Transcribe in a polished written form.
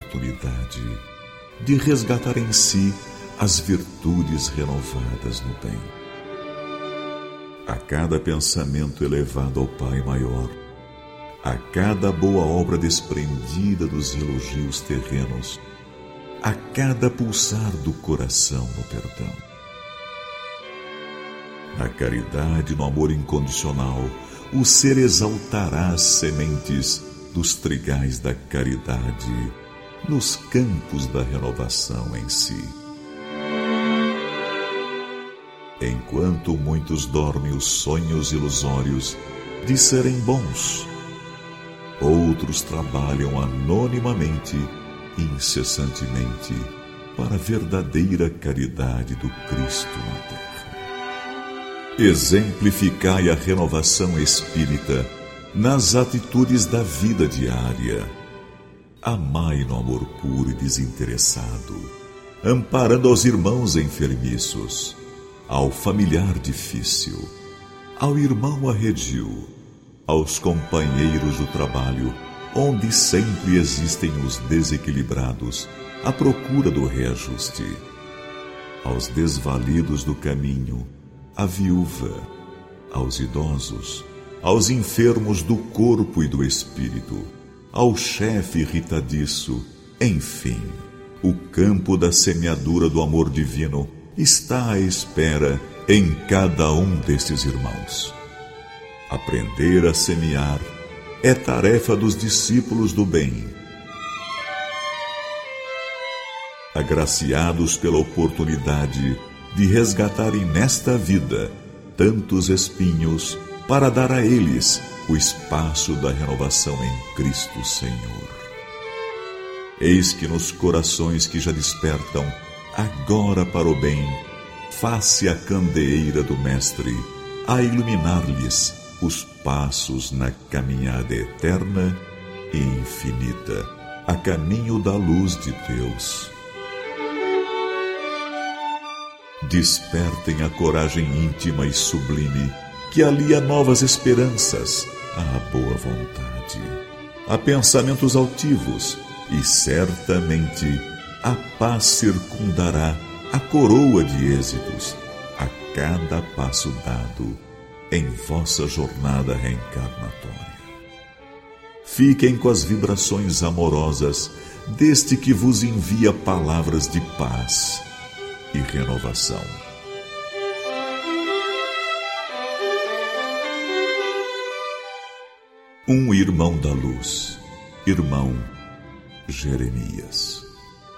oportunidade de resgatar em si as virtudes renovadas no bem. A cada pensamento elevado ao Pai maior, a cada boa obra desprendida dos elogios terrenos, a cada pulsar do coração no perdão. Na caridade e no amor incondicional, o ser exaltará as sementes dos trigais da caridade nos campos da renovação em si. Enquanto muitos dormem os sonhos ilusórios de serem bons, outros trabalham anonimamente e incessantemente para a verdadeira caridade do Cristo na terra. Exemplificai a renovação espírita nas atitudes da vida diária. Amai no amor puro e desinteressado, amparando aos irmãos enfermiços, ao familiar difícil, ao irmão arredio, aos companheiros do trabalho, onde sempre existem os desequilibrados à procura do reajuste, aos desvalidos do caminho, à viúva, aos idosos, aos enfermos do corpo e do espírito, ao chefe irritadiço, enfim, o campo da semeadura do amor divino está à espera em cada um destes irmãos. Aprender a semear é tarefa dos discípulos do bem. Agraciados pela oportunidade de resgatarem nesta vida tantos espinhos para dar a eles o espaço da renovação em Cristo Senhor. Eis que nos corações que já despertam agora para o bem, face a candeeira do Mestre a iluminar-lhes os passos na caminhada eterna e infinita, a caminho da luz de Deus. Despertem a coragem íntima e sublime que alia novas esperanças à boa vontade, a pensamentos altivos, e certamente a paz circundará a coroa de êxitos a cada passo dado em vossa jornada reencarnatória. Fiquem com as vibrações amorosas deste que vos envia palavras de paz e renovação. Um irmão da luz, irmão Jeremias.